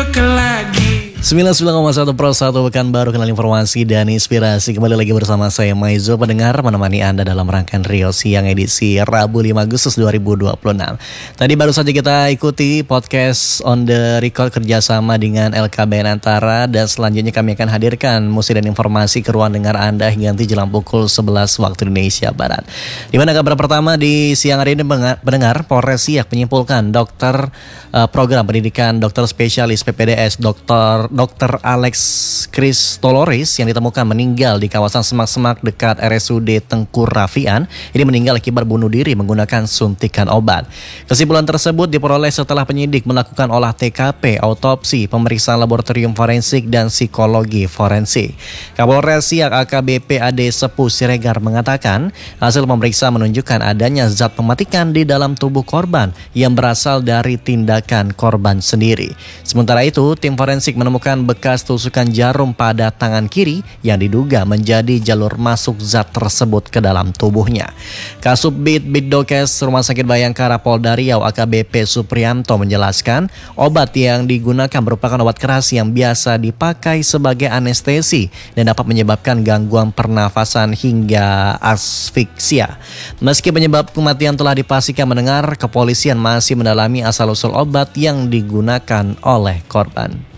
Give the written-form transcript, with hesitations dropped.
lagi. 99,1 Pro 1 Pekanbaru, kenal informasi dan inspirasi. Kembali lagi bersama saya Maizo, pendengar menemani Anda dalam rangkaian Rio Siang edisi Rabu 5 Agustus 2026. Tadi baru saja kita ikuti podcast on the record kerjasama dengan LKBN Antara, dan selanjutnya kami akan hadirkan musik dan informasi ke ruang dengar Anda hingga nanti jelang pukul 11 waktu Indonesia Barat. Di mana kabar pertama di siang hari ini, pendengar, Polres Siak menyimpulkan dokter program pendidikan dokter spesialis PPDS Dr. Alex Kristoloris yang ditemukan meninggal di kawasan Semak-Semak dekat RSUD Tengku Rafian. Ini meninggal akibat bunuh diri menggunakan suntikan obat. Kesimpulan tersebut diperoleh setelah penyidik melakukan olah TKP, autopsi, pemeriksaan laboratorium forensik dan psikologi forensik. Kapolres Siak AKBP AD Sepu Siregar mengatakan hasil pemeriksaan menunjukkan adanya zat mematikan di dalam tubuh korban yang berasal dari tindakan korban sendiri. Sementara itu, tim forensik menemukan bekas tusukan jarum pada tangan kiri yang diduga menjadi jalur masuk zat tersebut ke dalam tubuhnya. Kasubdit Bidokes Rumah Sakit Bayangkara Polda Riau AKBP Suprianto menjelaskan obat yang digunakan merupakan obat keras yang biasa dipakai sebagai anestesi dan dapat menyebabkan gangguan pernafasan hingga asfiksia. Meski penyebab kematian telah dipastikan, mendengar, kepolisian masih mendalami asal-usul obat yang digunakan oleh korban.